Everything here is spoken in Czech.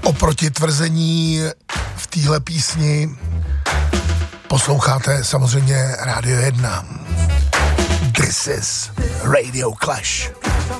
Oproti tvrzení v téhle písni posloucháte samozřejmě Radio 1. This is Radio Clash.